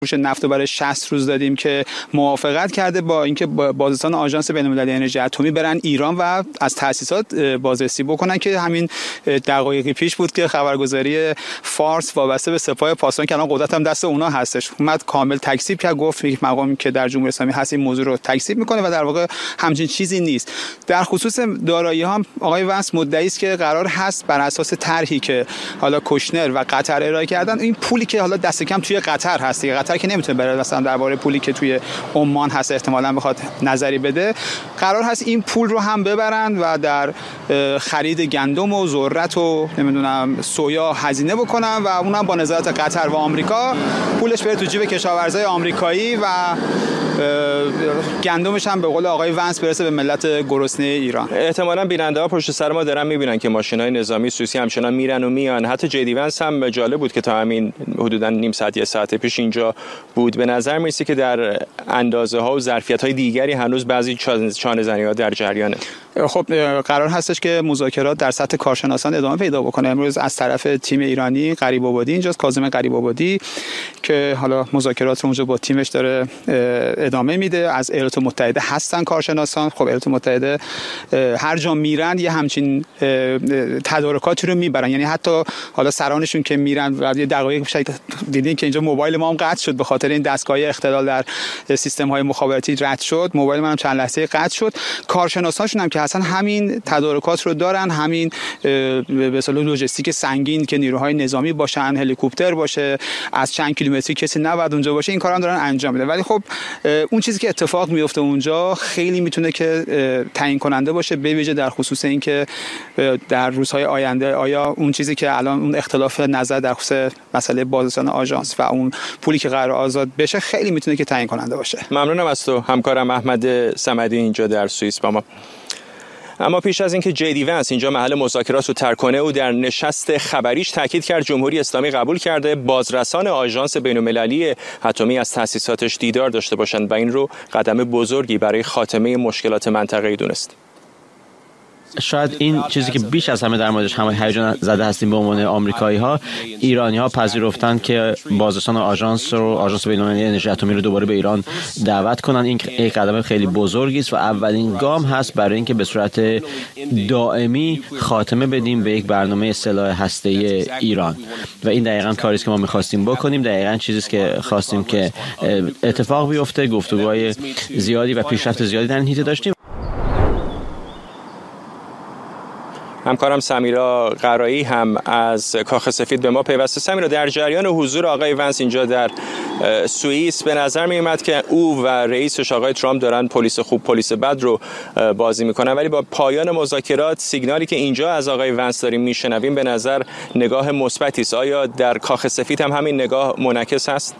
نفت رو برای 60 روز دادیم که موافقت کرده با اینکه بازرسان آژانس بین‌المللی انرژی اتمی برن ایران و از تأسیسات بازرسی بکنن، که همین دقایقی پیش بود که خبرگزاری فارس وابسته به سپاه پاسداران که الان قدرت هم دست اونا هستش اومد کامل تکذیب کرد، گفت یک مقامی که در جمهوری اسلامی هست این موضوع رو تکذیب میکنه و در واقع همچین چیزی نیست. در خصوص دارایی ها آقای ونس مدعی است که قرار هست بر اساس طرحی که حالا کوشنر و قطر ارائه کردن، این پولی که حالا دست کم توی قطر هست، قطر که نمیتونه بره مثلا درباره پولی که توی عمان هست احتمالاً بخواد نظری بده، قرار هست این پول رو هم ببرن و در خرید گندم و ذرت و نمیدونم سویا هزینه بکنن و اونم با نظارت قطر و آمریکا پولش بره تو جیب کشاورزای آمریکایی و گندمش هم به قول آقای ونس برسه به ملت گرسنه ایران. احتمالاً بیننده‌ها پشت سر ما دارن میبینن که ماشین‌های نظامی سوئیسی همچنان میرن و میان. حتی جدی ونس هم جالب بود که تا همین حدوداً نیم ساعت یک ساعت پیش اینجا بود. به نظر میرسه که در اندازه‌ها و ظرفیت‌های دیگری هنوز بعضی چانه‌زنی‌ها در جریانه. خب قرار هستش که مذاکرات در سطح کارشناسان ادامه پیدا بکنه. امروز از طرف تیم ایرانی قریب آبادی اینجاست، کاظم قریب آبادی که حالا مذاکرات رو اونجا با تیمش داره ادامه میده. از ایالات متحده هستن کارشناسان. خب ایالات متحده هر جا میرن یه همچین تدارکاتی رو میبرن، یعنی حتی حالا سرانشون که میرن و یه دقایق شاید دیدین که اینجا موبایل ما هم قطع شد به خاطر این دستگاه اختلال در سیستم‌های مخابراتی رد شد، موبایل منم چند لحظه قطع شد. کارشناساشون هم که اصلا همین تدارکات رو دارن، همین به اصطلاح لوجستیک سنگین که نیروهای نظامی باشن، هلیکوپتر باشه، از چند کیلومتری کسی نباید اونجا باشه، این کارا هم دارن انجام میدن. ولی خب اون چیزی که اتفاق میفته اونجا خیلی میتونه که تعیین کننده باشه، به ویژه در خصوص اینکه در روزهای آینده آیا اون چیزی که الان اون اختلاف نظر در خصوص مسئله بازرسان آژانس و اون پولی که قرار آزاد بشه خیلی میتونه که تعیین کننده باشه. ممنونم از تو همکارم احمد صمدی اینجا در سوئیس با ما. اما پیش از اینکه جدی ونس اینجا محل مذاکرات رو ترک کنه، او در نشست خبریش تاکید کرد جمهوری اسلامی قبول کرده بازرسان آژانس بین‌المللی اتمی از تأسیساتش دیدار داشته باشند و این رو قدم بزرگی برای خاتمه مشکلات منطقه‌ای دونست. شاید این چیزی که بیش از همه در موردش همه هیجان زده هستیم به عنوان آمریکایی‌ها، ایرانی‌ها پذیرفتن که بازرسان آژانس بین‌المللی انرژی اتمی رو دوباره به ایران دعوت کنن. این یک قدم خیلی بزرگی است و اولین گام هست برای اینکه به صورت دائمی خاتمه بدیم به یک برنامه سلاح هسته‌ای ایران و این دقیقاً کاری است که ما می‌خواستیم بکنیم، دقیقاً چیزی است که خواستیم که اتفاق بیفته. گفتگوهای زیادی و پیشرفت زیادی در این حیطه داشتیم. همکارم سمیرا قرایی هم از کاخ سفید به ما پیوسته. سمیرا، در جریان حضور آقای ونس اینجا در سوئیس به نظر می اومد که او و رئیسش آقای ترامپ دارن پلیس خوب پلیس بد رو بازی میکنن، ولی با پایان مذاکرات سیگنالی که اینجا از آقای ونس داریم میشنویم به نظر نگاه مثبتی است. آیا در کاخ سفید هم همین نگاه منعکس هست؟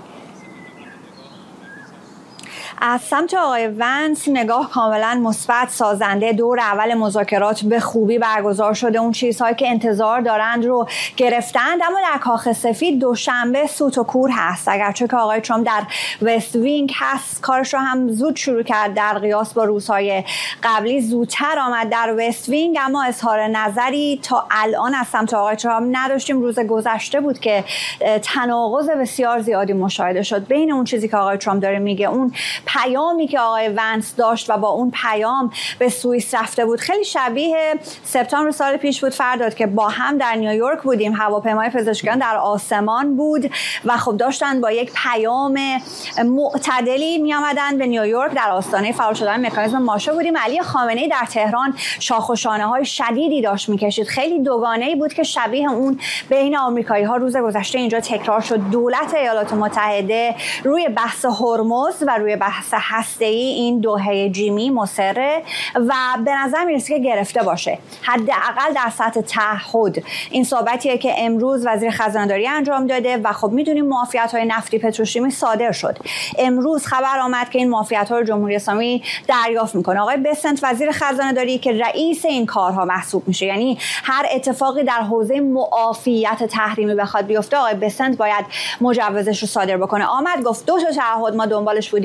از سمت آقای ونس نگاه کاملا مثبت، سازنده. دور اول مذاکرات به خوبی برگزار شده، اون چیزهایی که انتظار دارند رو گرفتند. اما در کاخ سفید دوشنبه سوت و کور هست، اگرچه که آقای ترامپ در وست وینگ هست، کارش رو هم زود شروع کرد در قیاس با روزهای قبلی، زودتر آمد در وست وینگ، اما اظهار نظری تا الان از سمت آقای ترامپ نداشتیم. روز گذشته بود که تناقض بسیار زیادی مشاهده شد بین اون چیزی که آقای ترامپ داره میگه، اون پیامی که آقای ونس داشت و با اون پیام به سوئیس رفته بود. خیلی شبیه سپتامبر سال پیش بود فرداد که با هم در نیویورک بودیم، هواپیمای پزشکیان در آسمان بود و خب داشتن با یک پیام معتدلی می آمدن به نیویورک. در آستانه فعال شدن مکانیزم ماشه بودیم. علی خامنه‌ای در تهران شاخ و شانه های شدیدی داشت میکشید. خیلی دوگانه‌ای بود که شبیه اون بین آمریکایی ها روز گذشته اینجا تکرار شد. دولت ایالات متحده روی بحث هرمز و روی بحث هسته‌ای این دوحه جیمی مصره و به نظر میرسه که گرفته باشه، حداقل در سطح تعهد. این صحبتیه که امروز وزیر خزانه‌داری انجام داده و خب میدونیم معافیت‌های نفتی پتروشیمی صادر شد. امروز خبر آمد که این معافیت‌ها رو جمهوری اسلامی دریافت میکنه. آقای بسنت وزیر خزانه‌داری که رئیس این کارها محسوب میشه، یعنی هر اتفاقی در حوزه معافیت تحریمی بخواد بیفته آقای بسنت باید مجوزش رو صادر بکنه. آمد گفت 2 تا تعهد ما دنبالش بودیم از جمهوری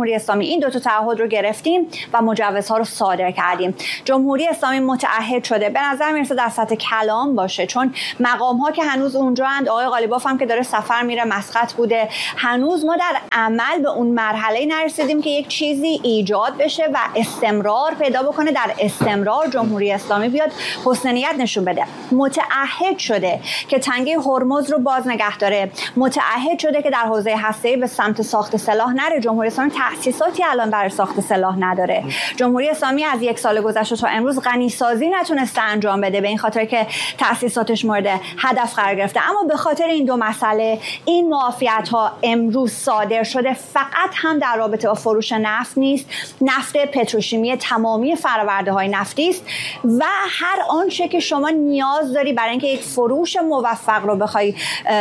جمهوری اسلامی این دو تا تعهد رو گرفتیم و مجوزها رو صادر کردیم. جمهوری اسلامی متعهد شده، به نظر میرسه در سطح کلام باشه، چون مقام ها که هنوز اونجا اند، آقای غالیباف هم که داره سفر میره مسقط بوده، هنوز ما در عمل به اون مرحله نرسیدیم که یک چیزی ایجاد بشه و استمرار پیدا بکنه، در استمرار جمهوری اسلامی بیاد حسن نیت نشون بده. متعهد شده که تنگه هرمز رو باز نگه داره، متعهد شده که در حوزه هسته‌ای به سمت ساخت سلاح نره. جمهوری اسلامی تأسیساتی الان برای ساخت سلاح نداره. جمهوری اسلامی از یک سال گذشته تا امروز غنیسازی نتونسته انجام بده، به این خاطر که تأسیساتش مورد هدف قرار گرفته. اما به خاطر این دو مسئله این معافیت‌ها امروز صادر شده. فقط هم در رابطه با فروش نفت نیست، نفت پتروشیمی تمامی فرآورده‌های نفتی است و هر آنچه که شما نیاز داری برای اینکه یک فروش موفق رو بخوای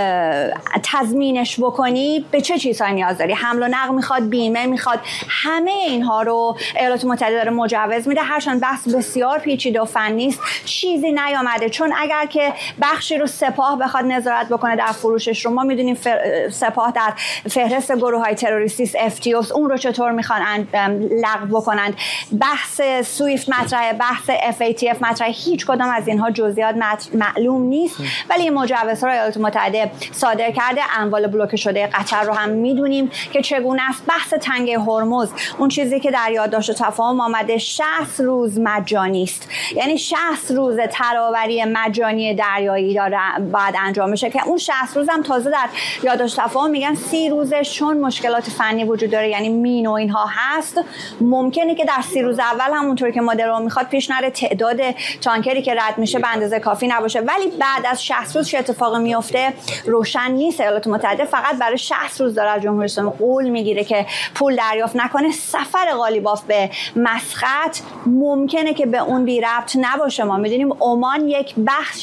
تضمینش بکنی، به چه چیزهایی نیاز داری؟ حمل و نقل میخواد، بیمه میخواد، همه اینها رو ایالات متحده داره مجوز میده. هرچند بحث بسیار پیچیده و فنی است، چیزی نیامده، چون اگر که بخشی رو سپاه بخواد نظارت بکنه در فروشش رو، ما میدونیم سپاه در فهرست گروه‌های تروریستی FTOs، اون رو چطور میخوان لغو بکنند. بحث سویفت مطرحه، بحث FATF مطرحه، هیچ کدام از اینها جزئیات معلوم نیست، ولی این مجوزها رو ایالات متحده صادر کرده. اموال بلوکه شده قطر رو هم میدونیم که چگونه است. بحث تنگه هرمز، اون چیزی که در یادداشت تفاهم آمده 60 روز مجانی است، یعنی 60 روز تراوری مجانی دریایی داره بعد انجام بشه، که اون 60 روز هم تازه در یادداشت تفاهم میگن 30 روزش چون مشکلات فنی وجود داره، یعنی مین و اینها هست، ممکنه که در 30 روز اول همونطور که مدل رو میخواد پیش نره، تعداد تانکری که رد میشه به اندازه کافی نباشه، ولی بعد از 60 روز چه اتفاقی میفته روشن نیست. ایالات متحده فقط برای 60 روز داره از جمهوری اسلامی قول میگیره که پول دریافت نکنه. سفر غالیباف به مسقط ممکنه که به اون بی ربط نباشه. ما میدونیم عمان یک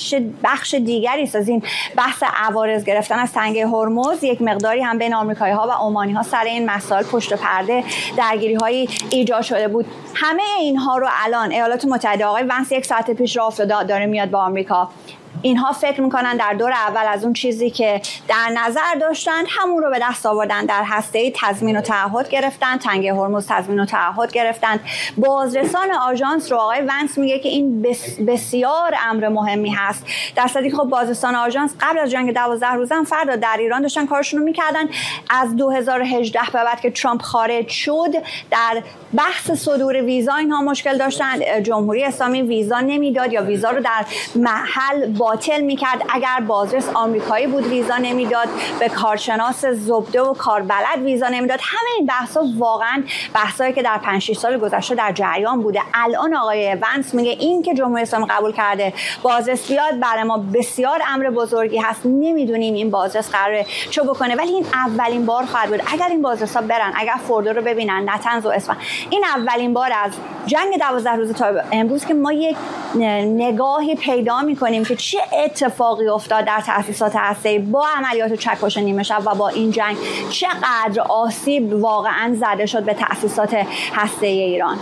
بخش دیگری است از این بحث عوارض گرفتن از تنگه هرمز. یک مقداری هم بین آمریکایی‌ها و عمانی‌ها سر این مسائل پشت پرده درگیری‌های ایجاد شده بود. همه اینها رو الان ایالات متحده، آقای ونس یک ساعت پیش راه افتاده داره میاد با آمریکا، اینها فکر میکنن در دور اول از اون چیزی که در نظر داشتن همون رو به دست آوردن. در هسته‌ای تضمین و تعهد گرفتن، تنگه هرمز تضمین و تعهد گرفتن. بازرسان آژانس رو آقای ونس میگه که این بسیار امر مهمی هست، در صورتی که خب بازرسان آژانس قبل از جنگ 12 روزه هم فردا در ایران داشتن کارشون رو میکردن. از 2018 به بعد که ترامپ خارج شد در بحث صدور ویزا اینها مشکل داشتن. جمهوری اسلامی ویزا نمیداد یا ویزا رو در محل باطل میکرد. اگر بازرس آمریکایی بود ویزا نمیداد، به کارشناس زبده و کاربلد ویزا نمیداد. همه این بحثا واقعا بحثایی که در 5-6 سال گذشته در جریان بوده. الان آقای ونس میگه این که جمهوری اسلامی قبول کرده بازرس بیاد برای ما بسیار امر بزرگی هست. نمیدونیم این بازرس قراره چه بکنه، ولی این اولین بار خواهد بود. اگر این بازرسا برن، اگر فوردو رو ببینن، نتنز و اصفهان، این اولین بار از جنگ 12 روزه تا امروز که ما یک نگاهی پیدا میکنیم که چه اتفاقی افتاد در تأسیسات هسته‌ای با عملیات چکش نیمه شب و با این جنگ، چقدر آسیب واقعا زده شد به تأسیسات هسته‌ای ایران.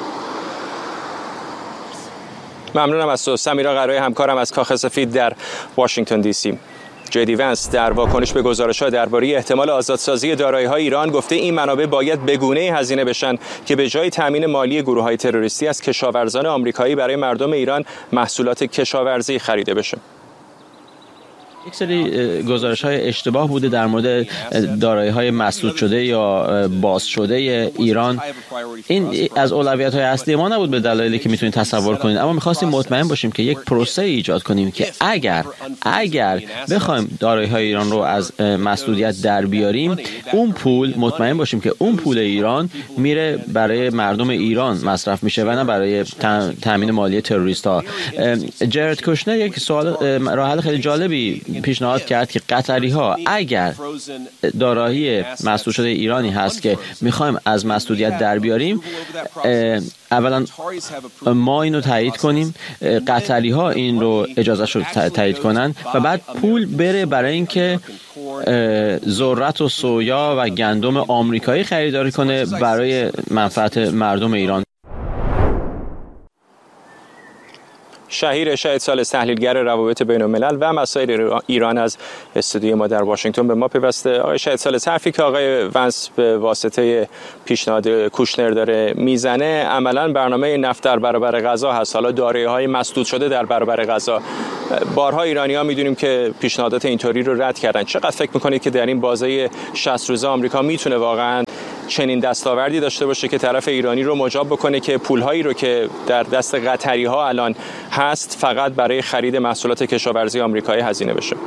ممنونم از تو سمیرا قرایی، همکارم از کاخ سفید در واشنگتن دی سی. جدی ونس در واکنش به گزارش‌ها درباره احتمال آزادسازی دارایی‌های ایران گفته این منابع باید به گونه‌ای هزینه بشن که به جای تامین مالی گروه‌های تروریستی از کشاورزان آمریکایی برای مردم ایران محصولات کشاورزی خریده بشه. یک سری گزارش‌های اشتباه بوده در مورد دارایی‌های مسدود شده یا باز شده ایران. این از اولویت‌های اصلی ما نبود به دلایلی که میتونید تصور کنید، اما می‌خواستیم مطمئن باشیم که یک پروسه ایجاد کنیم که اگر بخوایم دارایی‌های ایران رو از مسدودیت در بیاریم، اون پول مطمئن باشیم که اون پول ایران میره برای مردم ایران مصرف میشه و نه برای تامین مالی تروریست‌ها. جرد کوشنر یک سوال راه حل خیلی جالبی پیشنهاد کرد که قطری‌ها اگر دارایی مسدود شده ایرانی هست که میخوایم از مسدودیت در بیاریم، اولا ما اینو تایید کنیم، قطری‌ها این رو اجازه شد تایید کنن و بعد پول بره برای اینکه ذرت و سویا و گندم آمریکایی خریداری کنه برای منفعت مردم ایران. شهیر شاهد سالس، تحلیلگر روابط بین الملل و مسائل ایران از استودیوی ما در واشنگتن به ما پیوسته. آقای شاهد سالس، حرفی که آقای ونس به واسطه پیشنهاد کوشنر داره میزنه عملاً برنامه نفت در برابر غزه هست، حالا دارایی‌های مسدود شده در برابر غزه. بارها ایرانی‌ها می‌دونیم که پیشنهادات اینطوری رو رد کردن. چقدر فکر می‌کنید که در این بازه 60 روزه آمریکا میتونه واقعاً چنین دستاوردی داشته باشه که طرف ایرانی رو مجاب بکنه که پولهایی رو که در دست قطری‌ها الان هست فقط برای خرید محصولات کشاورزی آمریکایی هزینه بشه؟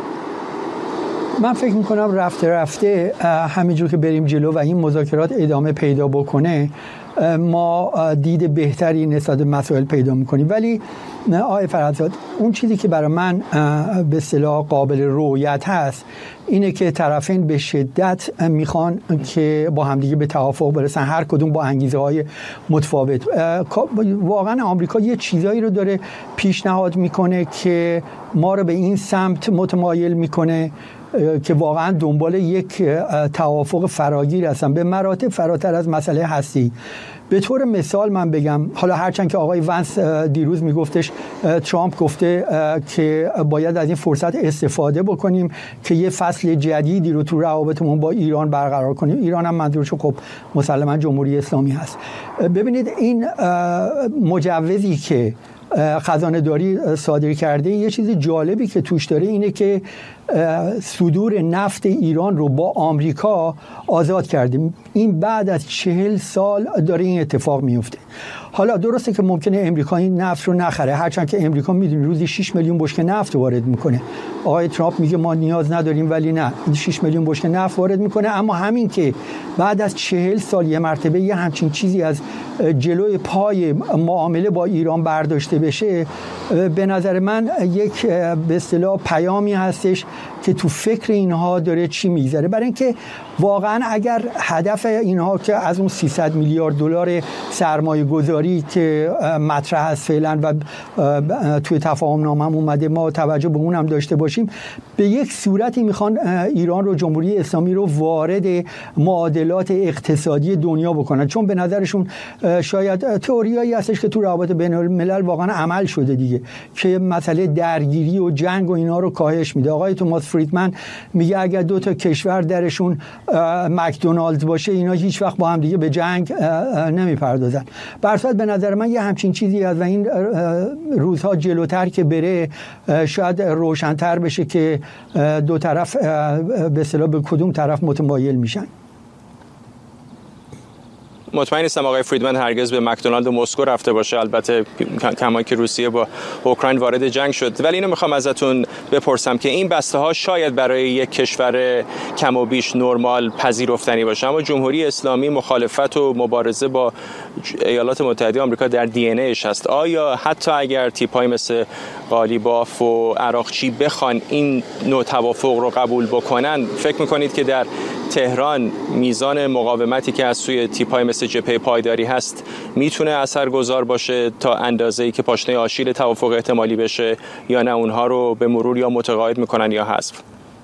من فکر میکنم رفته رفته همینجور که بریم جلو و این مذاکرات ادامه پیدا بکنه ما دید بهتری نسبت به مسائل پیدا میکنیم. ولی آقای فرزاد، اون چیزی که برای من به اصطلاح قابل رؤیت هست اینه که طرفین به شدت میخوان که با همدیگه به توافق برسن، هر کدوم با انگیزه های متفاوت. واقعا آمریکا یه چیزایی رو داره پیشنهاد میکنه که ما رو به این سمت متمایل میکنه که واقعا دنبال یک توافق فراگیر هستن، به مراتب فراتر از مسئله هستی. به طور مثال من بگم، حالا هرچند که آقای ونس دیروز میگفتش ترامپ گفته که باید از این فرصت استفاده بکنیم که یه فصل جدیدی رو تو روابطمون با ایران برقرار کنیم. ایران هم منظورش خب مسلماً جمهوری اسلامی هست. ببینید این مجوزی که خزانه داری صادر کرده، یه چیز جالبی که توش داره اینه که صدور نفت ایران رو با آمریکا آزاد کردیم. این بعد از 40 سال داره این اتفاق میفته. حالا درسته که ممکنه امریکا این نفت رو نخره، هرچند که امریکا میدونی روزی 6 میلیون بشکه نفت وارد میکنه. آقای ترامپ میگه ما نیاز نداریم، ولی نه، 6 میلیون بشکه نفت وارد میکنه. اما همین که بعد از 40 سال یه مرتبه یه همچین چیزی از جلوی پای معامله با ایران برداشته بشه، به نظر من یک به اصطلاح پیامی هستش که تو فکر اینها داره چی میگذره. برای اینکه واقعا اگر هدف اینها که از اون 300 میلیارد دلار سرمایه گذاری که مطرح است فعلا و توی تفاهم نامه هم اومده ما توجه به اون هم داشته باشیم، به یک صورتی میخوان ایران رو، جمهوری اسلامی رو، وارد معادلات اقتصادی دنیا بکنن. چون به نظرشون شاید تئوریایی هستش که تو روابط بین الملل واقعا عمل شده دیگه، که مسئله درگیری و جنگ و اینا رو کاهش میده. آقای توماس فریدمن میگه اگر دو تا کشور درشون مکدونالد باشه اینا هیچ وقت با هم دیگه به جنگ نمیپردازن. برصد به نظر من یه همچین چیزی هست و این روزها جلوتر که بره شاید روشن‌تر بشه که دو طرف به اصطلاح به کدوم طرف متمایل میشن. مطمئن نیستم آقای فریدمن هرگز به مکدونالد مسکو رفته باشه، البته کما که روسیه با اوکراین وارد جنگ شد. ولی اینو میخوام ازتون بپرسم که این بسته ها شاید برای یک کشور کم و بیش نرمال پذیرفتنی باشه، اما جمهوری اسلامی مخالفت و مبارزه با ایالات متحده آمریکا در دی ان ایش هست. آیا حتی اگر تیپ‌های مثل قالیباف و عراقچی بخوان این نوع توافق رو قبول بکنن، فکر میکنید که در تهران میزان مقاومتی که از سوی تیپ‌های مثل جبهه پایداری هست میتونه اثرگذار باشه تا اندازه‌ای که پاشنه آشیل توافق احتمالی بشه، یا نه اونها رو به مرور یا متقاعد میکنن یا حذف؟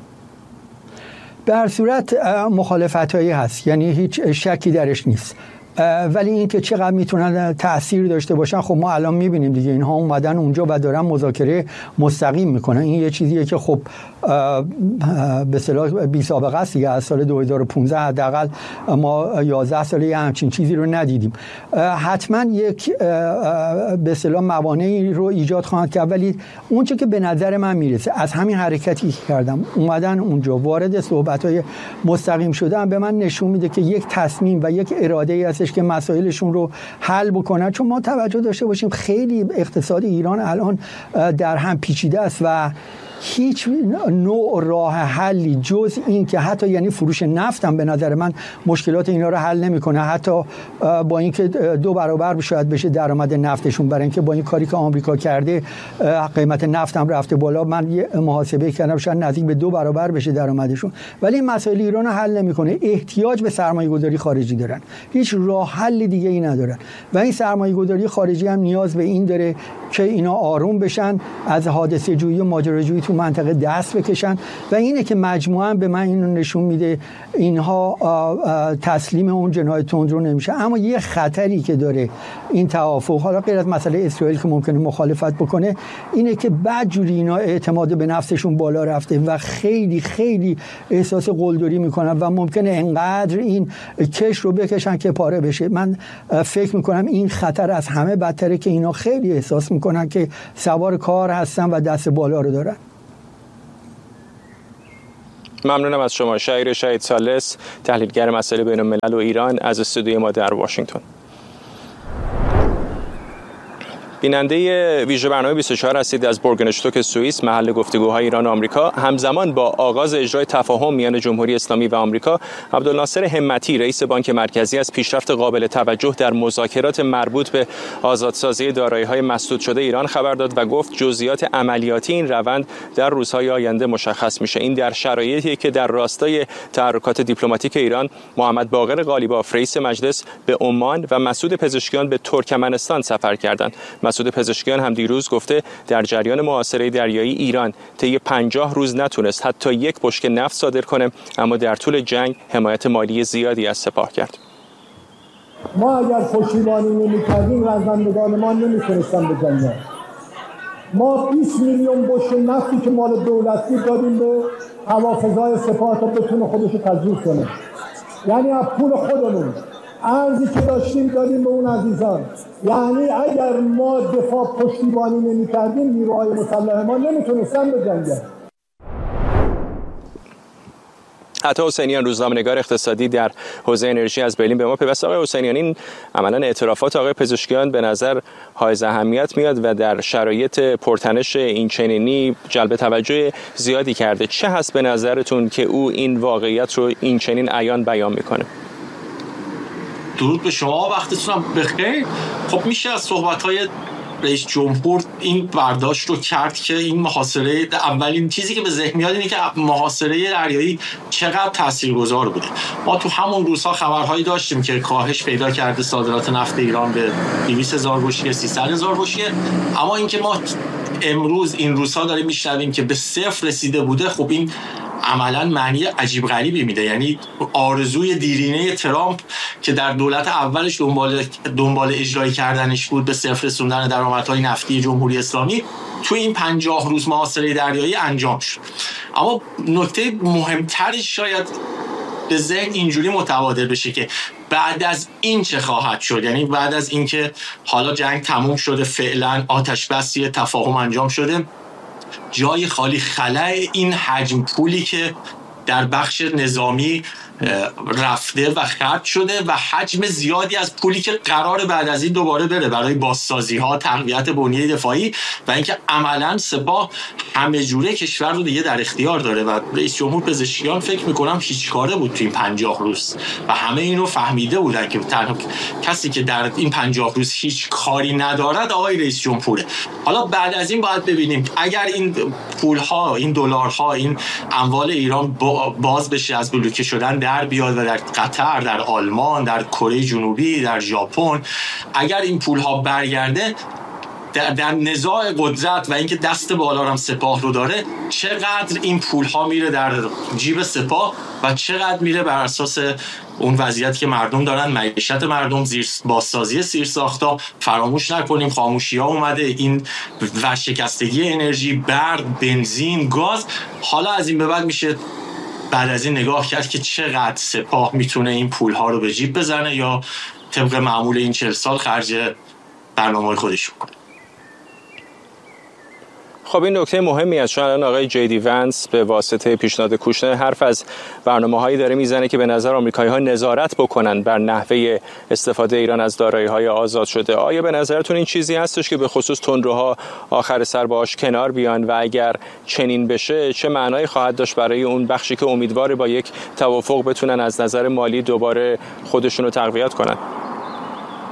به هر صورت مخالفتایی هست، یعنی هیچ شکی درش نیست. ولی این که چقدر میتونن تأثیر داشته باشن خب ما الان میبینیم دیگه. اینها اومدن اونجا و دارن مذاکره مستقیم میکنن. این یه چیزیه که خب به اصطلاح بی سابقه است دیگه. از سال 2015 حداقل ما 11 ساله یه همچین چیزی رو ندیدیم. حتما یک به اصطلاح موانعی رو ایجاد خواهند کرد، ولی اون چه که به نظر من میرسه از همین حرکتی که کردم اومدن اونجا وارد صحبت‌های مستقیم شدن به من نشون میده که یک تصمیم و یک اراده‌ای هستش که مسائلشون رو حل بکنن. چون ما توجه داشته باشیم خیلی اقتصاد ایران الان در هم پیچیده است و هیچ نوع راه حلی جز این که حتی یعنی فروش نفت هم به نظر من مشکلات اینا رو حل نمیکنه، حتی با اینکه 2 برابر شاید بشه درآمد نفتشون، برای اینکه با این کاری که آمریکا کرده قیمت نفت هم رفته بالا. من یه محاسبه کردم شاید نزدیک به 2 برابر بشه درآمدشون، ولی این مسائل ایران رو حل نمیکنه. احتیاج به سرمایه‌گذاری خارجی دارن، هیچ راه حل دیگه ای ندارن و این سرمایه‌گذاری خارجی هم نیاز به این داره که اینا آروم بشن، از حادثه جویی و ماجراجویی تو منطقه دست بکشن و اینه که مجموعاً به من اینو نشون میده اینها تسلیم اون جنایت تندرو نمیشه. اما یه خطری که داره این توافق، حالا غیر از مسئله اسرائیل که ممکنه مخالفت بکنه، اینه که بعد جوری اینا اعتماد به نفسشون بالا رفته و خیلی خیلی احساس قلدری میکنن و ممکنه انقدر این کش رو بکشن که پاره بشه. من فکر میکنم این خطر از همه بدتره که اینا خیلی احساس میکنن که سوار کار هستن و دست بالا رو دارن. ممنونم از شما شهیر شهید ثالث، تحلیلگر مسائل بین الملل و ایران از استودیوی ما در واشنگتن. بیننده ویژه برنامه 24 هستید از بورگنشتوک سوئیس، محل گفتگوهای ایران و آمریکا. همزمان با آغاز اجرای تفاهم میان جمهوری اسلامی و آمریکا، عبدالناصر همتی رئیس بانک مرکزی از پیشرفت قابل توجه در مذاکرات مربوط به آزادسازی دارایی‌های مسدود شده ایران خبر داد و گفت جزئیات عملیاتی این روند در روزهای آینده مشخص میشه. این در شرایطی که در راستای تحرکات دیپلماتیک ایران محمد باقر قالیباف رئیس مجلس به عمان و مسعود پزشکیان به ترکمنستان سفر کردند. مسعود پزشکیان هم دیروز گفته در جریان محاصره دریایی ایران طی 50 روز نتونست حتی یک بشکه نفت صادر کنه، اما در طول جنگ حمایت مالی زیادی از سپاه کرد. ما اگر پشتیبانی نمی‌کردیم رزمندگان ما نمی‌تونستن بجنگن. ما 20 میلیون بشکه نفتی که مال دولتی دادیم به حوافظای سپاه تا بتونه خودش رو تجهیز کنه، یعنی از پول خودمون ارزی که داشتیم دادیم به اون عزیزان. یعنی اگر ما دفاع پشتیبانی نمی‌کردیم نیروهای مسلح ما نمیتونستن بجنگن. عطا حسینیان روزنامه‌نگار اقتصادی در حوزه انرژی از برلین به ما پیوست. آقای حسینیان، این عملاً اعترافات آقای پزشکیان به نظر حائز اهمیت میاد و در شرایط پرتنش این چنینی جلب توجه زیادی کرده. چه هست به نظرتون که او این واقعیت رو این چنین عیان بیان میکنه؟ درود به شما، وقتتون هم بخیر. خب میشه از صحبت‌های رئیس جمهور این برداشت رو کرد که این محاصره، اولین چیزی که به ذهن میاد اینه که محاصره دریایی چقدر تاثیرگذار بوده. ما تو همون روزها خبرهایی داشتیم که کاهش پیدا کرده صادرات نفت ایران به 200,000 بشکه 300,000 بشکه، اما اینکه ما امروز این روزها داریم میشنویم که به صفر رسیده بوده، خب این عملاً معنی عجیب غریبی میده. یعنی آرزوی دیرینه ترامپ که در دولت اولش دنبال اجرایی کردنش بود به صفر رسوندن درآمدهای نفتی جمهوری اسلامی، توی این 50 روز محاصره دریایی انجام شد. اما نکته مهمترش شاید به ذهن اینجوری متبادر بشه که بعد از این چه خواهد شد. یعنی بعد از اینکه حالا جنگ تموم شده، فعلا آتش بسی تفاهم انجام شده، جای خالی خلأ این حجم پولی که در بخش نظامی رفته و خرج شده و حجم زیادی از پولی که قرار بعد از این دوباره بره برای بازسازی ها، تقویت بنیه دفاعی و اینکه عملاً سپاه همه جوره کشور رو دیگه در اختیار داره. و رئیس جمهور پزشکیان فکر میکنم هیچ کاره بود تو این 50 روز و همه اینو فهمیده بودن که تنها کسی که در این 50 روز هیچ کاری ندارد آقای رئیس جمهوره. حالا بعد از این باید ببینیم اگر این پولها، این دلارها، این اموال ایران باز بشه، از بلوکه شدن در بیاد و در قطر، در آلمان، در کره جنوبی، در ژاپن، اگر این پولها برگرده در نزاع قدرت و اینکه دست بالا هم سپاه رو داره، چقدر این پولها میره در جیب سپاه و چقدر میره بر اساس اون وضعیتی که مردم دارن، معیشت مردم، بازسازی زیرساخت‌ها. فراموش نکنیم خاموشی‌ها اومده، این ورشکستگی انرژی، برق، بنزین، گاز. حالا از این به بعد میشه بعد از این نگاه کرد که چقدر سپاه میتونه این پولها رو به جیب بزنه یا طبق معمول این 40 سال خرج برنامه خودش کنه. خب این نکته مهمی است، چون الان آقای جی دی ونس به واسطه پیشنهاد کوشنر حرف از برنامه‌هایی داره میزنه که به نظر آمریکایی‌ها نظارت بکنن بر نحوه استفاده ایران از دارایی‌های آزاد شده. آیا به نظرتون این چیزی هستش که به خصوص تندروها آخر سر باهاش کنار بیان و اگر چنین بشه چه معنایی خواهد داشت برای اون بخشی که امیدواره با یک توافق بتونن از نظر مالی دوباره خودشون رو تقویت کنن؟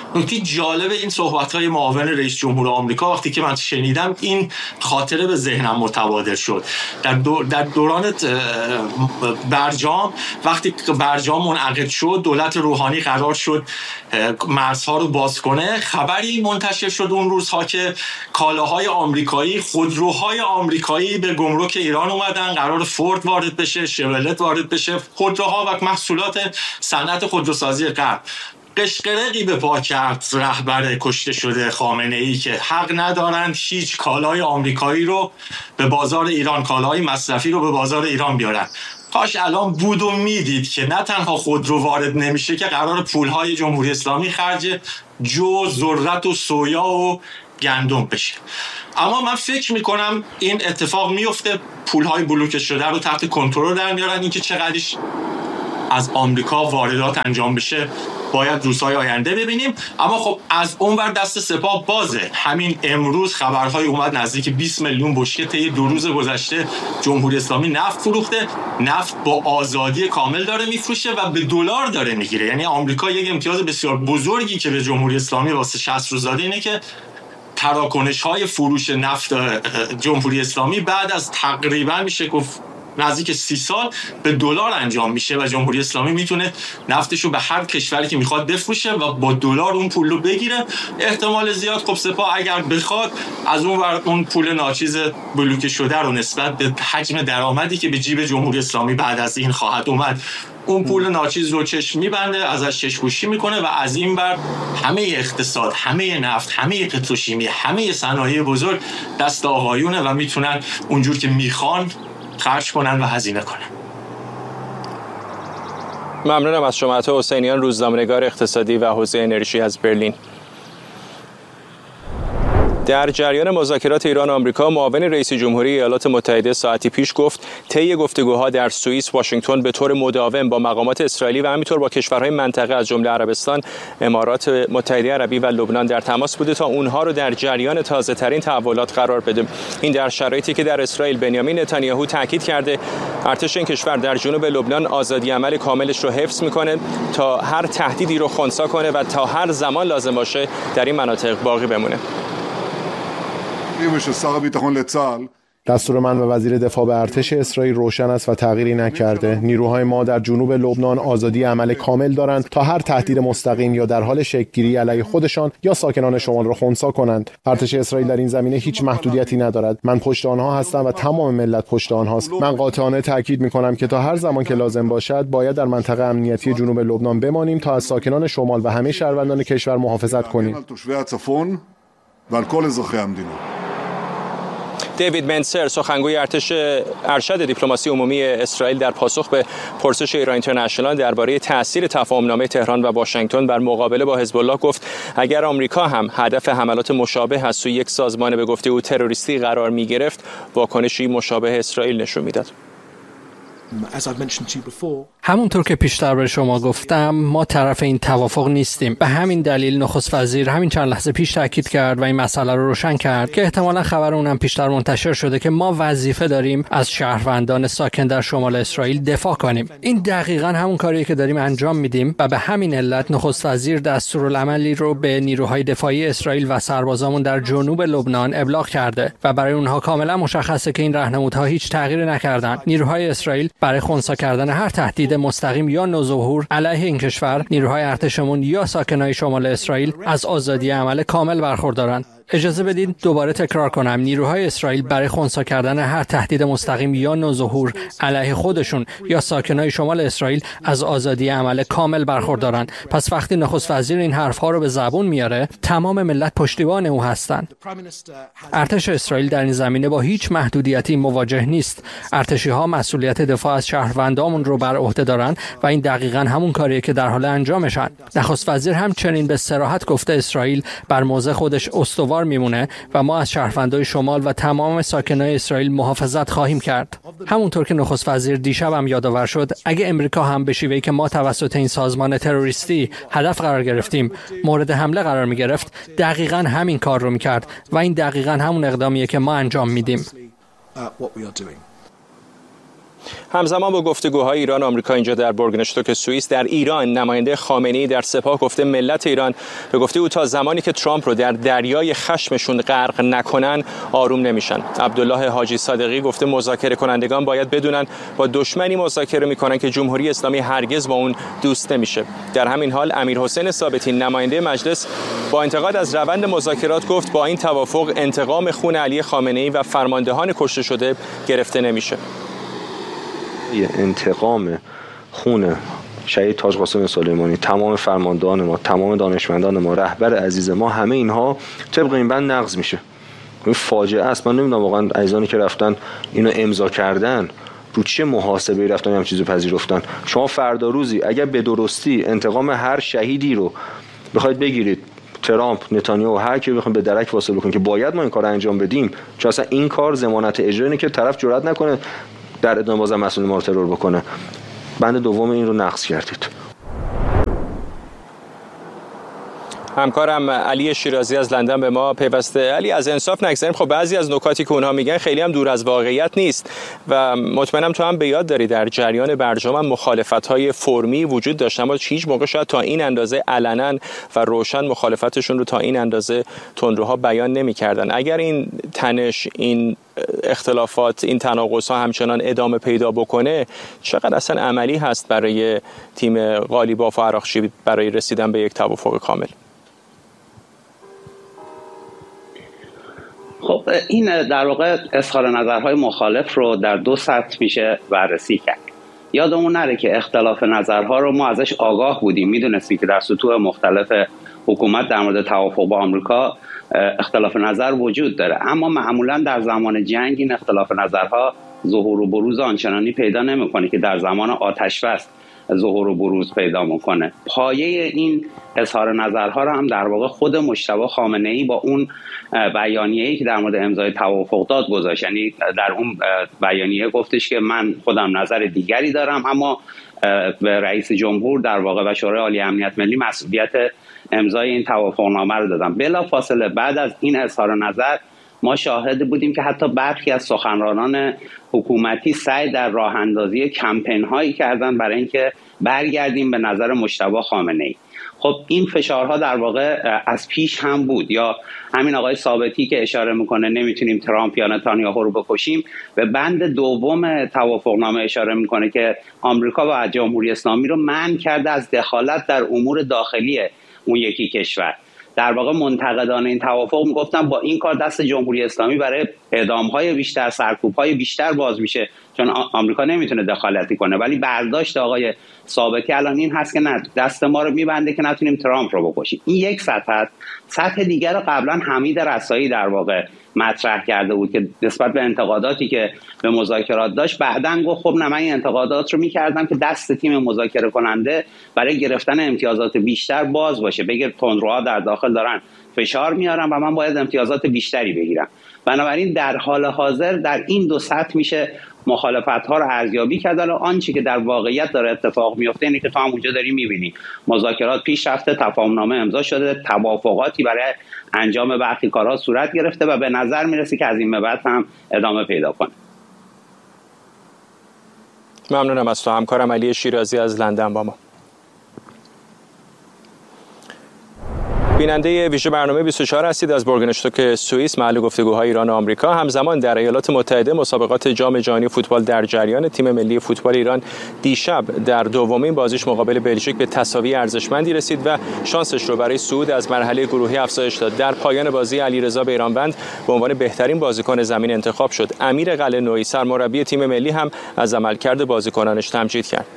نکته جالب این صحبت‌های معاون رئیس جمهور آمریکا وقتی که من شنیدم این خاطره به ذهنم متبادر شد. در دوران برجام، وقتی برجام منعقد شد، دولت روحانی قرار شد مرزها رو باز کنه، خبری منتشر شد اون روزها که کالاهای آمریکایی، خودروهای آمریکایی به گمرک ایران اومدن، قرار فورد وارد بشه، شورلت وارد بشه، خودروها و محصولات صنعت خودروسازی غرب. قشقرقی به پا کرد رهبر کشته شده خامنه‌ای که حق ندارند هیچ کالای آمریکایی رو به بازار ایران، کالای مصرفی رو به بازار ایران بیارن. کاش الان بود و میدید که نه تنها خودرو وارد نمیشه که قرار پولهای جمهوری اسلامی خرج جو، ذرت و سویا و گندم بشه. اما من فکر میکنم این اتفاق میفته، پولهای بلوکه شده رو تحت کنترل در میارن. اینکه چقدرش از آمریکا واردات انجام بشه باید روزهای آینده ببینیم. اما خب از اونور دست سپاه بازه. همین امروز خبرهای اومد نزدیک 20 میلیون بشکه طی 2 روز گذشته جمهوری اسلامی نفت فروخته. نفت با آزادی کامل داره میفروشه و به دلار داره میگیره. یعنی آمریکا یک امتیاز بسیار بزرگی که به جمهوری اسلامی واسه 60 روز داده اینه که تراکنش‌های فروش نفت جمهوری اسلامی بعد از تقریبا میشه گفت نزدیک 30 سال به دلار انجام میشه و جمهوری اسلامی میتونه نفتشو به هر کشوری که میخواد بفروشه و با دلار اون پول رو بگیره. احتمال زیاد خب سپاه اگر بخواد از اون پول ناچیز بلوکه شده رو نسبت به حجم درآمدی که به جیب جمهوری اسلامی بعد از این خواهد اومد، اون پول ناچیز رو چشم میبنده، ازش چشم‌پوشی میکنه و از این بر همه اقتصاد، همه نفت، همه پتروشیمی، همه صنایع بزرگ دست آقایونه و میتونن اونجور که میخوان خرج کنن و هزینه کنن. ممنونم از شما عطا حسینیان، روزنامه‌نگار اقتصادی و حوزه انرژی از برلین. در جریان مذاکرات ایران و آمریکا، معاون رئیس جمهوری ایالات متحده ساعتی پیش گفت طی گفتگوها در سوئیس، واشنگتن به طور مداوم با مقامات اسرائیلی و همینطور با کشورهای منطقه از جمله عربستان، امارات متحده عربی و لبنان در تماس بوده تا اونها رو در جریان تازه‌ترین تحولات قرار بده. این در شرایطی که در اسرائیل بنیامین نتانیاهو تاکید کرده ارتش این کشور در جنوب لبنان آزادی عمل کاملش رو حفظ میکنه تا هر تهدیدی رو خنثی کنه و تا هر زمان لازم باشه در این مناطق باقی بمونه. دستور من و وزیر دفاع به ارتش اسرائیل روشن است و تغییری نکرده. نیروهای ما در جنوب لبنان آزادی عمل کامل دارند تا هر تهدید مستقیم یا در حال شکل‌گیری علیه خودشان یا ساکنان شمال را خنثی کنند. ارتش اسرائیل در این زمینه هیچ محدودیتی ندارد. من پشت آنها هستم و تمام ملت پشت آنهاست. من قاطعانه تاکید می‌کنم که تا هر زمان که لازم باشد باید در منطقه امنیتی جنوب لبنان بمانیم تا از ساکنان شمال و همه شهروندان کشور محافظت کنیم. دیوید منسر، سخنگوی ارشد دیپلماسی عمومی اسرائیل، در پاسخ به پرسش ایران اینترنشنال درباره تأثیر تفاهم‌نامه تهران و واشنگتن بر مقابله با حزب الله گفت اگر آمریکا هم هدف حملات مشابه از سوی یک سازمان به گفته او تروریستی قرار می‌گرفت، واکنشی مشابه اسرائیل نشون میداد. همونطور که پیشتر به شما گفتم، ما طرف این توافق نیستیم. به همین دلیل نخست وزیر همین چند لحظه پیش تاکید کرد و این مسئله رو روشن کرد که احتمالاً خبر اونم پیشتر منتشر شده که ما وظیفه داریم از شهروندان ساکن در شمال اسرائیل دفاع کنیم. این دقیقاً همون کاریه که داریم انجام میدیم و به همین علت نخست وزیر دستورالعملی رو به نیروهای دفاعی اسرائیل و سربازامون در جنوب لبنان ابلاغ کرده و برای اونها کاملا مشخصه که این راهنمودها هیچ تغییری نکردن. نیروهای اسرائیل برای خنثی کردن هر تهدید مستقیم یا نوظهور علیه این کشور، نیروهای ارتشمون یا ساکنای شمال اسرائیل از آزادی عمل کامل برخوردارند. اجازه بدید دوباره تکرار کنم، نیروهای اسرائیل برای خنثی کردن هر تهدید مستقیم یا نوظهور علیه خودشون یا ساکنای شمال اسرائیل از آزادی عمل کامل برخوردارن. پس وقتی نخست وزیر این حرفها رو به زبون میاره، تمام ملت پشتیبان او هستند. ارتش اسرائیل در این زمینه با هیچ محدودیتی مواجه نیست. ارتشی‌ها مسئولیت دفاع از شهروندامون رو بر عهده دارن و این دقیقاً همون کاریه که در حال انجامشن. نخست وزیر همچنین به صراحت گفته اسرائیل بر موضع خودش استوار میمونه و ما از شهروندان شمال و تمام ساکنان اسرائیل محافظت خواهیم کرد. همونطور که نخست وزیر دیشب هم یادآور شد، اگه امریکا هم به شیوهی که ما توسط این سازمان تروریستی هدف قرار گرفتیم مورد حمله قرار میگرفت، دقیقاً همین کار رو میکرد و این دقیقاً همون اقدامیه که ما انجام میدیم. همزمان با گفتگوهای ایران و آمریکا اینجا در بورگنشتوک سوئیس، در ایران نماینده خامنه‌ای در سپاه گفته ملت ایران به گفته او تا زمانی که ترامپ رو در دریای خشمشون غرق نکنن آروم نمیشن. عبدالله حاجی صادقی گفته مذاکره کنندگان باید بدونن با دشمنی مذاکره میکنن که جمهوری اسلامی هرگز با اون دوست نمیشه. در همین حال امیرحسین ثابتی نماینده مجلس با انتقاد از روند مذاکرات گفت با این توافق انتقام خون علی خامنه‌ای و فرماندهان کشته شده گرفته نمیشه. انتقام خون شهید تاج قاسم سلیمانی، تمام فرماندهان ما، تمام دانشمندان ما، رهبر عزیز ما، همه اینها طبق این بند نقض میشه. این فاجعه است. من نمیدونم واقعا عزیزانی که رفتن اینو امضا کردن رو چه محاسبه‌ای رفتن هم چیزو پذیرفتن. شما فردا روزی اگر به درستی انتقام هر شهیدی رو بخواید بگیرید، ترامپ، نتانیاهو هر کی بخوام به درک واصل بکنه که باید ما این کارو انجام بدیم، چون اصلا این کار ضمانت اجرا اینه که طرف جرئت نکنه در ادامه بازم مسئول ما رو ترور بکنه. بند دوم این رو نقض کردید. همکارم علی شیرازی از لندن به ما پیوسته. علی، از انصاف نگذریم، خب بعضی از نکاتی که اونها میگن خیلی هم دور از واقعیت نیست و مطمئنم تو هم به یاد داری در جریان برجام هم مخالفت‌های فرمی وجود داشت، اما هیچ موقع شاید تا این اندازه علنا و روشن مخالفتشون رو تا این اندازه تندروها بیان نمی‌کردن. اگر این تنش، این اختلافات، این تناقض‌ها همچنان ادامه پیدا بکنه، چقدر اصلا عملی هست برای تیم قالیباف و عراقچی برای رسیدن به یک توافق کامل؟ خب این در واقع اظهار نظرهای مخالف رو در دو سطح میشه بررسی کرد. یادمون نره که اختلاف نظرها رو ما ازش آگاه بودیم، میدونستیم که در سطوح مختلف حکومت در مورد توافق با آمریکا اختلاف نظر وجود داره، اما معمولا در زمان جنگ این اختلاف نظرها ظهور و بروز آنچنانی پیدا نمیکنه که در زمان آتش بس ظهور و بروز پیدا میکنه. پایه این اظهار نظرها رو هم در واقع خود مجتبی خامنه‌ای با اون بیانیه‌ای که در مورد امضای توافق داد گذاشت. یعنی در اون بیانیه گفتش که من خودم نظر دیگری دارم، اما به رئیس جمهور در واقع و شورای عالی امنیت ملی مسئولیت امضای این توافقنامه رو دادم. بلافاصله بعد از این اظهار نظر ما شاهد بودیم که حتی برخی از سخنرانان حکومتی سعی در راه اندازی کمپین هایی کردن برای اینکه برگردیم به نظر مجتبی خامنه‌ای. خب این فشارها در واقع از پیش هم بود. یا همین آقای ثابتی که اشاره میکنه نمیتونیم ترامپ یا نتانیاهو رو بکشیم، به بند دوم توافقنامه اشاره میکنه که آمریکا و جمهوری اسلامی رو منع کرده از دخالت در امور داخلی اون یکی کشور. در واقع منتقدان این توافق میگفتن با این کار دست جمهوری اسلامی برای اعدام‌های بیشتر، سرکوب‌های بیشتر باز میشه، چون آمریکا نمیتونه دخالتی کنه. ولی برداشت آقای ثابتی الان این هست که نه، دست ما رو میبنده که نتونیم ترامپ رو بکشیم. این یک سطح است. سطح دیگر رو قبلا حمید رسایی در واقع مطرح کرده بود که نسبت به انتقاداتی که به مذاکرات داشت بعداً گفت خب نه، من این انتقادات رو میکردم که دست تیم مذاکره کننده برای گرفتن امتیازات بیشتر باز باشه، بگه تندروها در داخل دارن فشار میارن و من باید امتیازات بیشتری بگیرم. بنابراین در حال حاضر در این دو سطح میشه مخالفت‌ها رو ارزیابی کرد. آنچه که در واقعیت داره اتفاق میفته اینه که تو هم اونجا داری می‌بینی مذاکرات پیش رفته، تفاهم‌نامه امضا شده، توافقاتی برای انجام برخی کارها صورت گرفته و به نظر میرسه که از این به بعد هم ادامه پیدا کنه. ممنونم از تو همکارم علی شیرازی از لندن با ما. بیننده ویژه برنامه 24 هستید از بورگنشتوک سوئیس، محل گفتگوهای ایران و آمریکا. همزمان در ایالات متحده مسابقات جام جهانی فوتبال در جریان. تیم ملی فوتبال ایران دیشب در دومین بازیش مقابل بلژیک به تساوی ارزشمندی رسید و شانسش رو برای صعود از مرحله گروهی افزایش داد. در پایان بازی علیرضا بیرانوند به عنوان بهترین بازیکن زمین انتخاب شد. امیر قلعه‌نویی سرمربی تیم ملی هم از عملکرد بازیکنانش تمجید کرد.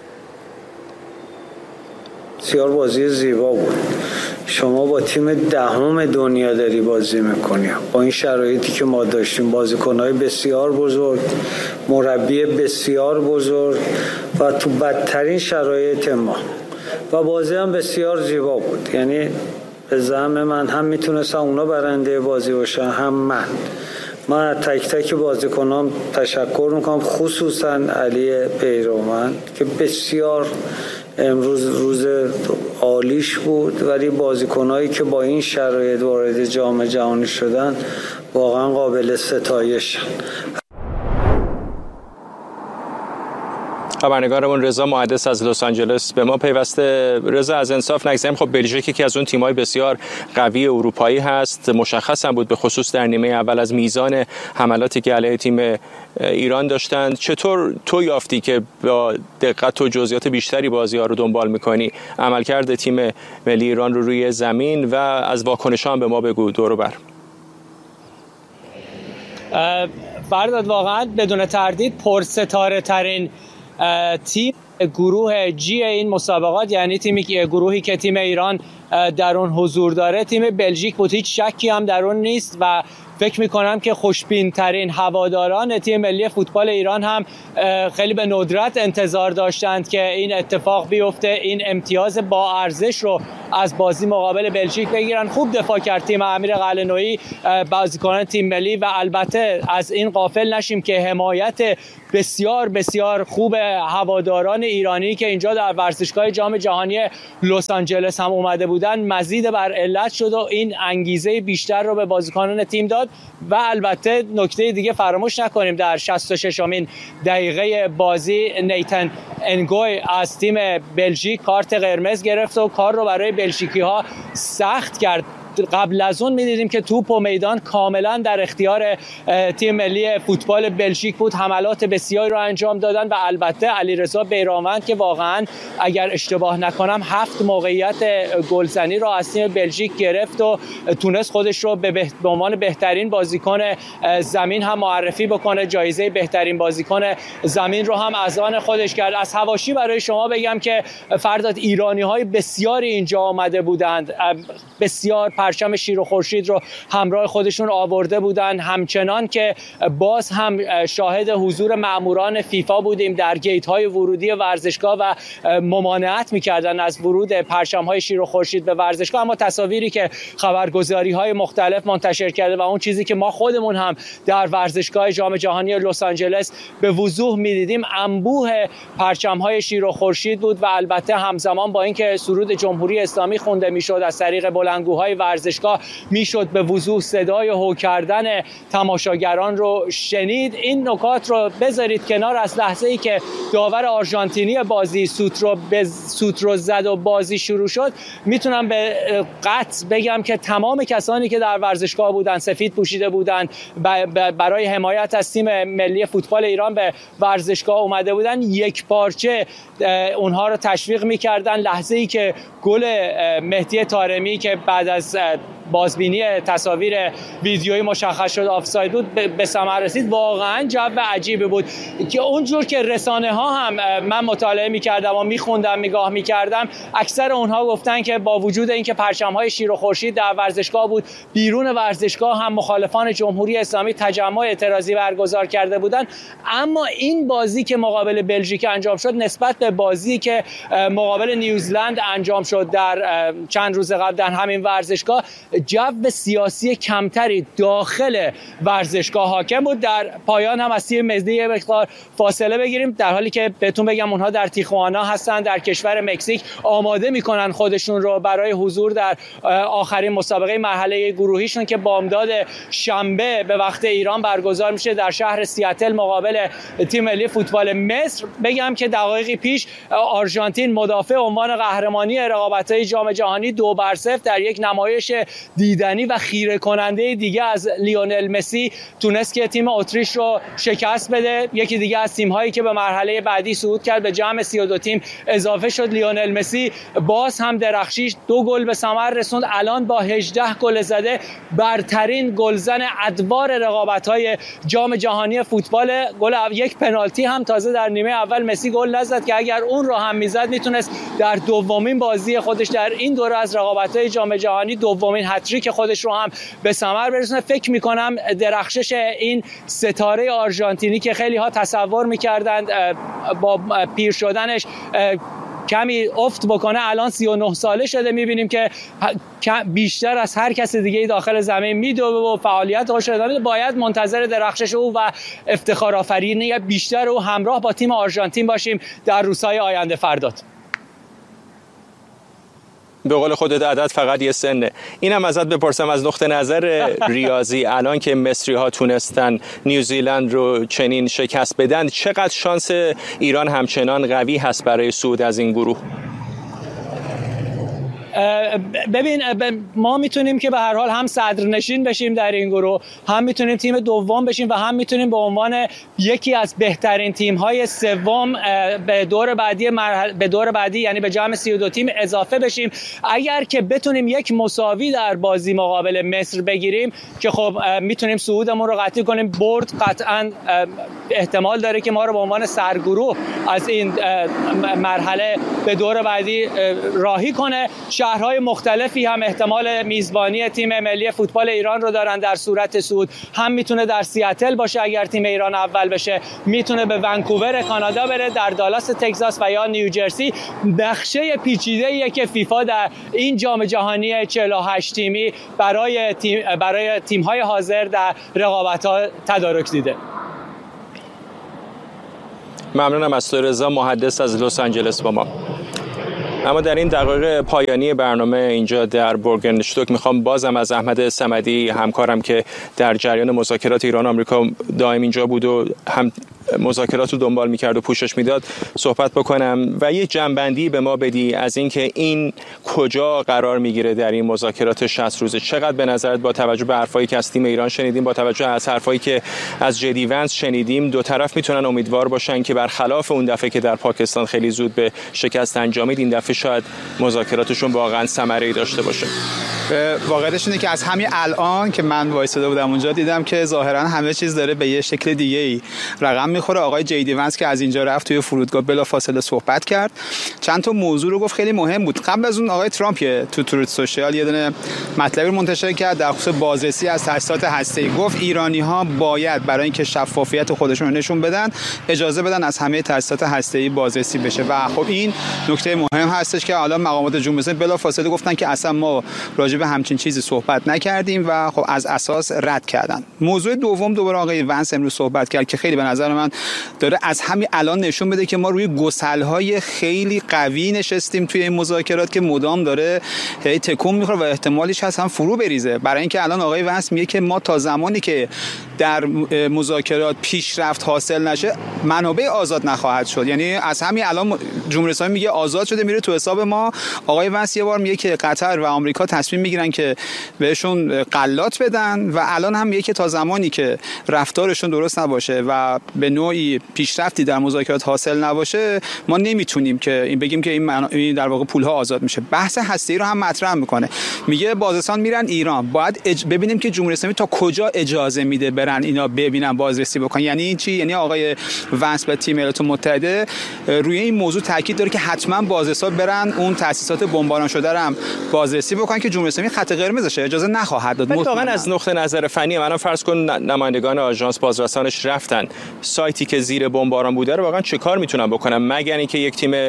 بسیار بازی زیبا بود. شما با تیم دهم دنیا داری بازی میکنی، با این شرایطی که ما داشتیم، بازیکن‌های بسیار بزرگ، مربی بسیار بزرگ و تو بدترین شرایط ما، و بازی هم بسیار زیبا بود. یعنی به زعم من هم میتونستم اونا برنده بازی باشن هم من تک تک بازیکنام تشکر میکنم، خصوصا علی بیرانوند که بسیار امروز روز عالیش بود، ولی بازیکنایی که با این شرایط وارد جام جهانی شدن واقعا قابل ستایش. خبرنگارمون رضا محدث از لس آنجلس به ما پیوسته. رضا، از انصاف نگذریم، خب بلژیک یکی از اون تیم‌های بسیار قوی اروپایی هست، مشخص هم بود به خصوص در نیمه اول از میزان حملاتی که علیه تیم ایران داشتند. چطور تو یافتی که با دقت و جزئیات بیشتری بازی‌ها رو دنبال می‌کنی؟ عملکرد تیم ملی ایران رو روی زمین و از واکنش‌ها هم به ما بگو دور و بر. فرداد، واقعا بدون تردید پرستاره ترین تیم گروه جی این مسابقات، یعنی گروهی که تیم ایران در اون حضور داره، تیم بلژیک بود. هیچ شکی هم در اون نیست و فکر میکنم که خوشبین ترین هواداران تیم ملی فوتبال ایران هم خیلی به ندرت انتظار داشتند که این اتفاق بیفته، این امتیاز با ارزش رو از بازی مقابل بلژیک بگیرن. خوب دفاع کرد تیم امیر قلعه‌نویی، بازیکنان تیم ملی، و البته از این غافل نشیم که حمایت بسیار بسیار خوب هواداران ایرانی که اینجا در ورزشگاه جام جهانی لس آنجلس هم اومده بودن مزید بر علت شد و این انگیزه بیشتر رو به بازیکنان تیم داد. و البته نکته دیگه فراموش نکنیم، در 66امین دقیقه بازی نیتن انگوی از تیم بلژیک کارت قرمز گرفت و کار رو برای بلژیکی‌ها سخت کرد. قبل از اون می‌دیدیم که توپ و میدان کاملا در اختیار تیم ملی فوتبال بلژیک بود، حملات بسیاری رو انجام دادن و البته علیرضا بیرانوند که واقعا اگر اشتباه نکنم 7 موقعیت گلزنی رو از تیم بلژیک گرفت و تونست خودش رو به عنوان بهترین بازیکن زمین هم معرفی بکنه. جایزه بهترین بازیکن زمین رو هم از آن خودش کرد. از حواشی برای شما بگم که فرداد ایرانی‌های بسیاری اینجا آمده بودند، بسیار پرچم شیر و خورشید رو همراه خودشون آورده بودن. همچنان که باز هم شاهد حضور ماموران فیفا بودیم در گیت های ورودی ورزشگاه و ممانعت میکردن از ورود پرچم های شیر و خورشید به ورزشگاه. اما تصاویری که خبرگزاری های مختلف منتشر کرده و اون چیزی که ما خودمون هم در ورزشگاه جام جهانی لس آنجلس به وضوح میدیدیم انبوه پرچم های شیر و خورشید بود و البته همزمان با اینکه سرود جمهوری اسلامی خونده میشد از طریق بلندگوهای ورزشگاه میشد به وضوح صدای هو کردن تماشاگران رو شنید. این نکات رو بذارید کنار. از لحظه‌ای که داور آرژانتینی بازی سوت رو زد و بازی شروع شد میتونم به قطع بگم که تمام کسانی که در ورزشگاه بودن، سفید پوشیده بودن، برای حمایت از تیم ملی فوتبال ایران به ورزشگاه اومده بودن، یک پارچه اونها رو تشویق میکردن. لحظه‌ای که گل مهدی طارمی که بعد از بازبینی تصاویر ویدیویی مشخص شد آفساید بود به ثمر رسید، واقعا جو عجیبی بود که اونجور که رسانه ها هم من مطالعه می‌کردم و می‌خوندم، نگاه می‌کردم، اکثر اونها گفتن که با وجود اینکه پرچم‌های شیر و خورشید در ورزشگاه بود، بیرون ورزشگاه هم مخالفان جمهوری اسلامی تجمع اعتراضی برگزار کرده بودن. اما این بازی که مقابل بلژیک انجام شد نسبت به بازی که مقابل نیوزلند انجام شد در چند روز قبل در همین ورزشگاه، جو سیاسی کمتری داخل ورزشگاه حاکم بود. در پایان هم از تیم ملی یه مقدار فاصله بگیریم، در حالی که بهتون بگم اونها در تیخوانا هستن، در کشور مکزیک، آماده میکنن خودشون رو برای حضور در آخرین مسابقه مرحله گروهیشون که بامداد شنبه به وقت ایران برگزار میشه در شهر سیاتل مقابل تیم ملی فوتبال مصر. بگم که دقایقی پیش آرژانتین مدافع عنوان قهرمانی رقابت‌های جام جهانی 2-0 در یک نمایش دیدنی و خیره کننده دیگه از لیونل مسی تونست که تیم اتریش رو شکست بده. یکی دیگه از تیم‌هایی که به مرحله بعدی صعود کرد به جمع 32 تیم اضافه شد. لیونل مسی باز هم درخشید، 2 گل به ثمر رسوند. الان با 18 گل زده برترین گلزن ادوار رقابت‌های جام جهانی فوتبال. گل یک پنالتی هم تازه در نیمه اول مسی گل نزد که اگر اون رو هم میزد میتونست در دومین بازی خودش در این دوره از رقابت‌های جام جهانی دومین هتریک خودش رو هم به ثمر برسونه. فکر می‌کنم درخشش این ستاره آرژانتینی که خیلی ها تصور می‌کردند با پیر شدنش کمی افت بکنه، الان 39 ساله شده، می‌بینیم که بیشتر از هر کس دیگه داخل زمین میدوه و فعالیت خودش ادامه میده. باید منتظر درخشش او و افتخار آفرینی بیشتر او همراه با تیم آرژانتین باشیم در روزهای آینده. فرداد به قول خودت عدد فقط یه سنه. اینم ازت بپرسم از نقطه نظر ریاضی، الان که مصری ها تونستن نیوزیلند رو چنین شکست بدن، چقدر شانس ایران همچنان قوی هست برای صعود از این گروه؟ ببین، ما میتونیم که به هر حال هم صدرنشین بشیم در این گروه، هم میتونیم تیم دوم بشیم و هم میتونیم به عنوان یکی از بهترین تیم‌های سوم به دور بعدی یعنی به جمع 32 تیم اضافه بشیم. اگر که بتونیم یک مساوی در بازی مقابل مصر بگیریم که خب میتونیم صعودمون رو قطعی کنیم. برد قطعاً احتمال داره که ما رو به عنوان سرگروه از این مرحله به دور بعدی راهی کنه. شهرهای مختلفی هم احتمال میزبانی تیم ملی فوتبال ایران رو دارن در صورت صعود. هم میتونه در سیاتل باشه اگر تیم ایران اول بشه، میتونه به ونکوور کانادا بره، در دالاس تگزاس و یا نیوجرسی. نقشه پیچیده‌ایه که فیفا در این جام جهانی 48 تیمی برای تیم‌های حاضر در رقابت‌ها تدارک دیده. ممنونم از تو رضا، محدث از لس آنجلس با ما. اما در این دقایق پایانی برنامه اینجا در بورگنشتوک میخوام بازم از احمد صمدی، همکارم که در جریان مذاکرات ایران و آمریکا دائم اینجا بود و هم مذاکرات رو دنبال میکرد و پوشش میداد صحبت بکنم و یه جنبندی به ما بدی از اینکه این کجا قرار میگیره در این مذاکرات 60 روزه. چقدر به نظرت با توجه به حرفایی که از تیم ایران شنیدیم، با توجه از حرفایی که از جدی ونس شنیدیم، دو طرف میتونن امیدوار باشن که برخلاف اون دفعه که در پاکستان خیلی زود به شکست انجامید، این دفعه شاید مذاکراتشون واقعا ثمره‌ای داشته باشه؟ واقعیتش اینه که از همین الان که من وایساده بودم اونجا دیدم که ظاهرا همه چیز داره به یه شکل دیگه‌ای رقم میخوره. آقای جیدی ونس که از اینجا رفت توی فرودگاه بلافاصله صحبت کرد، چند تا موضوع رو گفت خیلی مهم بود. قبل از اون آقای ترامپ تو تروت سوشال یه دونه مطلبی رو منتشر کرد در خصوص بازرسی از تاسیسات هسته‌ای. گفت ایرانی‌ها باید برای اینکه شفافیت خودشون رو نشون بدن اجازه بدن از همه تاسیسات هسته‌ای بازرسی بشه و خب این نکته مهم هستش که حالا مقامات جمهوری اسلامی بلافاصله گفتن که اصلا ما راجع به همچین چیزی صحبت نکردیم و خب از اساس رد کردن. موضوع دوم دوباره آقای ونس امروز صحبت کرد که خیلی به نظر من داره از همین الان نشون بده که ما روی گسل‌های خیلی قوی نشستیم توی این مذاکرات که مدام داره تکون میخوره و احتمالش هست هم فرو بریزه. برای اینکه الان آقای ونس میگه که ما تا زمانی که در مذاکرات پیشرفت حاصل نشه منابع آزاد نخواهد شد. یعنی از همین الان جمهوری اسلامی میگه آزاد شده میره تو حساب ما. آقای ونس یه بار میگه که قطر و آمریکا تصمیم میگیرن که بهشون غلات بدن و الان هم میگه که تا زمانی که رفتارشون درست نباشه و به نوعی پیشرفتی در مذاکرات حاصل نباشه ما نمیتونیم که بگیم که این در واقع پولها آزاد میشه. بحث هسته‌ای رو هم مطرح میکنه، میگه بازرسان میرن ایران، باید ببینیم که جمهوری اسلامی تا کجا اجازه میده برن اینا ببینن بازرسی بکنن. یعنی چی؟ یعنی آقای ونس و تیم ایالات متحده روی این موضوع تاکید داره که حتما بازرسان برن اون تاسیسات بمباران شده رو هم بازرسی بکنن که جمهوری اسلامی خط قرمزشه، اجازه نخواهد داد. واقعا از نقطه نظر فنی من فرض کن نمایندگان آژانس بازرسانش رفتن سایتی که زیر بمباران بوده رو واقعا چه کار میتونن بکنن مگر اینکه یک تیم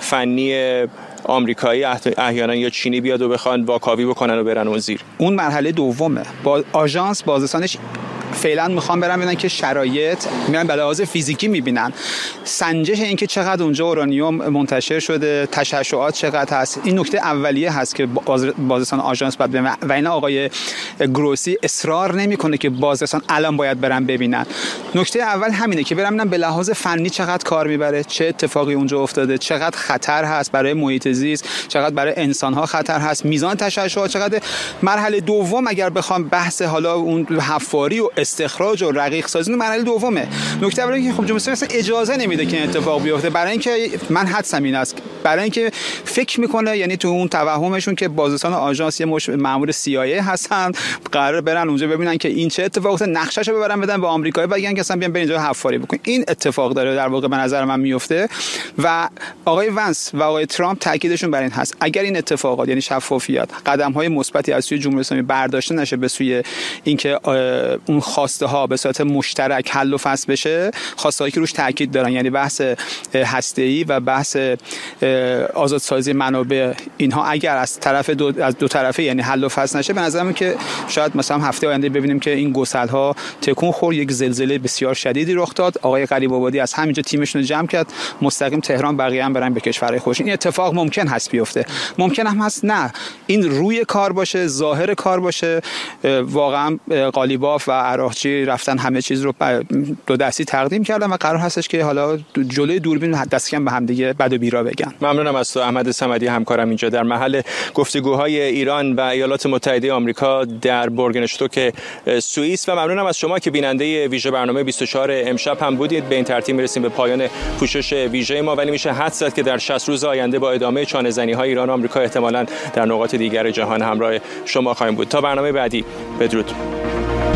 فنی آمریکایی احیانا یا چینی بیاد و بخوان واکاوی بکنن و برن اون زیر؟ اون مرحله دومه. با آژانس بازرسانش فعلا میخوام برن ببینن که شرایط میرن به لحاظ فیزیکی میبینن سنجش این که چقدر اونجا اورانیوم منتشر شده، تشعشعات چقدر هست. این نکته اولیه هست که بازرسان آژانس باید ببینن و اینا آقای گروسی اصرار نمیکنه که بازرسان الان باید برن ببینن. نکته اول همینه که برن به لحاظ فنی چقدر کار میبره، چه اتفاقی اونجا افتاده، چقدر خطر هست برای محیط زیست، چقدر برای انسان‌ها خطر هست، میزان تشعشعات چقدر. مرحله دوم اگر بخوام بحث حالا اون حفاری و استخراج و رقیق سازی مرحله دومه. نکته اولی که خب جمهوری اسلامی اجازه نمیده که این اتفاق بیفته، برای اینکه من حدسم این است، برای اینکه فکر میکنه یعنی تو اون توهمشون که بازرسان آژانس یه مأمور CIA هستن قرار برن اونجا ببینن که این چه اتفاقی افتاد، نقشه‌شو ببرن بدن به آمریکایی بگن که اصلا بیان اینجا حفاری بکنن. این اتفاق داره در واقع به نظر من میفته و آقای ونس و آقای ترامپ تاکیدشون بر این هست اگر این اتفاقات یعنی شفافیت قدم‌های مثبتی از سوی جمهوری اسلامی برداشته نشه به سوی اینکه اون خواسته ها به صورت مشترک حل و فصل بشه، خواسته هایی که روش تاکید دارن یعنی بحث هسته‌ای و بحث آزادسازی منابع اینها اگر از دو طرفه یعنی حل و فصل نشه، به نظرم که شاید مثلا هفته آینده ببینیم که این گسل‌ها تکون خورد، یک زلزله بسیار شدیدی رخ داد، آقای قریب‌آبادی از همینجا تیمشون رو جمع کرد، مستقیم تهران، بقیه هم برن به کشورهای خودشون. این اتفاق ممکن هست بیفته، ممکن هم هست نه این روی کار باشه، ظاهر کار باشه. واقعا قالیباف و عراقچی رفتن همه چیز رو دو دستی تقدیم کردن و قرار هستش که حالا جلوی دوربین دست کم به هم دیگه بد و بیرا بگن. ممنونم از تو احمد صمدی، همکارم اینجا در محل گفتگوهای ایران و ایالات متحده آمریکا در بورگنشتوک سوئیس، و ممنونم از شما که بیننده ویژه برنامه 24 امشب هم بودید. به این ترتیب میرسیم به پایان پوشش ویژه ما، ولی میشه حدس زد که در 60 روز آینده با ادامه چانه‌زنی‌های ایران و آمریکا احتمالاً در نقاط دیگر جهان همراه شما خواهیم بود. تا برنامه بعدی، بدرود.